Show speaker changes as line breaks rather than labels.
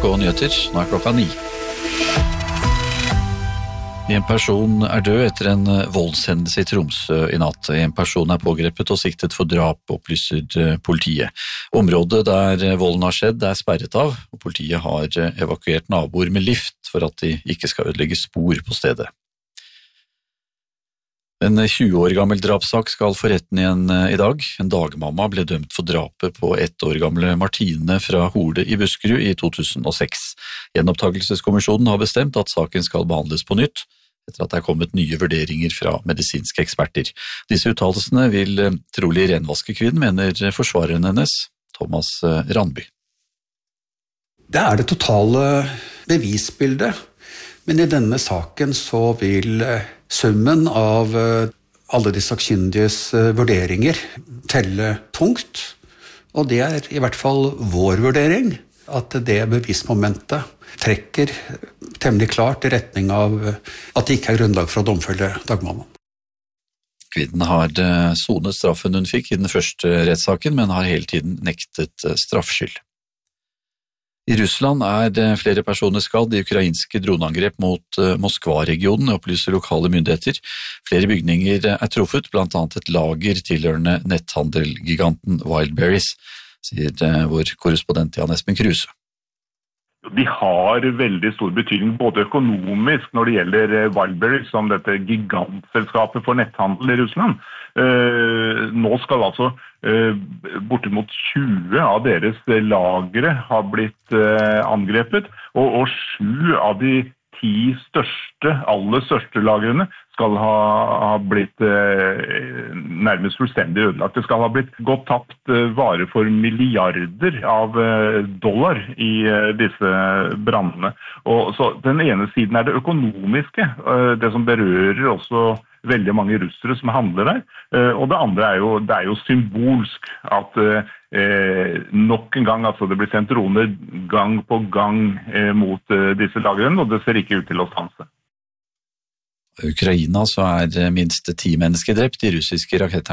NRK Nyheter, nå klokka 9. En person død etter en voldshendelse i Tromsø i natt. En person pågrepet og siktet for drap, opplyser politiet. Området der volden har skjedd sperret av, og politiet har evakuert naboer med lift for at de ikke skal ødelegge spor på stedet. En 20 år gammel drapssak skal for retten igjen i dag. En dagmamma ble dømt for drapet på 1 år gamle Martine fra Hole i Buskerud i 2006. Gjenopptakelseskommisjonen har bestemt at saken skal behandles på nytt, etter at det kommet nye vurderinger fra medisinske eksperter. Disse uttalelsene vil trolig renvaske kvinnen, mener forsvareren hennes, Thomas Randby.
Det det totale bevisbildet, men i denne saken så vil summen av alle de sakkyndiges vurderinger telle tungt, og det i hvert fall vår vurdering, at det bevismomentet trekker temmelig klart i retning av at det ikke grunnlag for å domfelle dagmammaen.
Kvinnen har sonet straffen hun fikk i den første rettssaken, men har hele tiden nektet straffskyld. I Russland det flere personer skadd i ukrainske droneangrep mot Moskva-regionen, opplyser lokale myndigheter. Flere bygninger truffet, blant annet et lager tilhørende netthandelgiganten Wildberries, sier vår korrespondent Jan Espen Kruse.
De har veldig stor betydning, både økonomisk når det gjelder Wildberries, som dette gigantselskapet for netthandel i Russland. Nå skal altså bortimot 20 av deres lagre ha blitt angrepet, og 7 av de 10 aller største lagrene skal ha blitt nærmest fullstendig ødelagt. Det skal ha blitt gått tapt varer for milliarder av dollar i disse brandene. Og så den ene siden det økonomiske, det som berører også veldig mange russere som handler der. Og det andre det jo symbolsk at nok en gang altså det blir sendt droner gang på gang mot disse lagrene, og det ser ikke ut til å stanse.
I Ukraina så minst 10 mennesker drept i russiske raketter.